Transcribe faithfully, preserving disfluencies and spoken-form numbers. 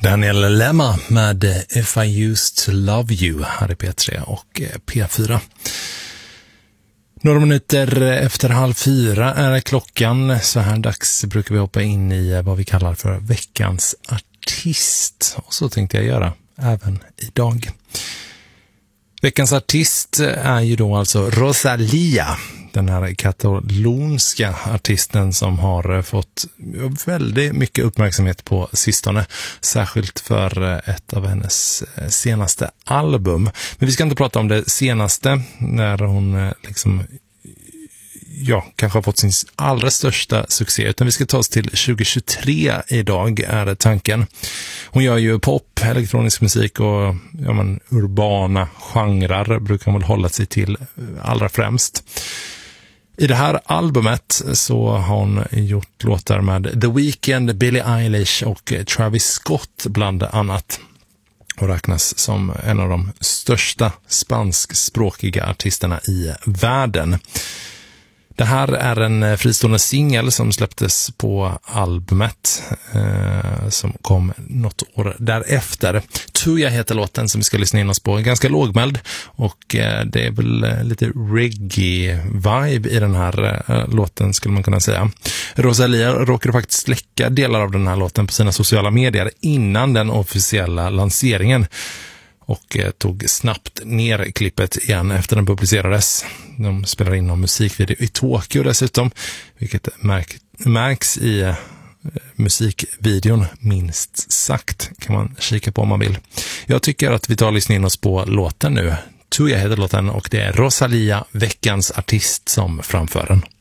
Daniel Lemma med If I Used to Love You här i P tre och P fyra. Några minuter efter halv fyra är klockan. Så här dags brukar vi hoppa in i vad vi kallar för veckans artist. Och så tänkte jag göra även idag. Veckans artist är ju då alltså Rosalía. Den här katalonska artisten som har fått väldigt mycket uppmärksamhet på sistone. Särskilt för ett av hennes senaste album. Men vi ska inte prata om det senaste när hon liksom, ja, kanske har fått sin allra största succé. Utan vi ska ta oss till tjugo tjugotre idag är tanken. Hon gör ju pop, elektronisk musik och ja, men, urbana genrer brukar man väl hålla sig till allra främst. I det här albumet så har hon gjort låtar med The Weeknd, Billie Eilish och Travis Scott bland annat. Och räknas som en av de största spanskspråkiga artisterna i världen. Det här är en fristående singel som släpptes på albumet eh, som kom något år därefter. Tuya heter låten som vi ska lyssna in oss på. Ganska lågmäld och eh, det är väl lite reggae-vibe i den här eh, låten skulle man kunna säga. Rosalía råkade faktiskt släcka delar av den här låten på sina sociala medier innan den officiella lanseringen. Och eh, tog snabbt ner klippet igen efter den publicerades. De spelar in en musikvideo i Tokyo dessutom. Vilket märk- märks i eh, musikvideon minst sagt. Kan man kika på om man vill. Jag tycker att vi tar och lyssnar in oss på låten nu. Tuya heter låten och det är Rosalía, veckans artist, som framför den.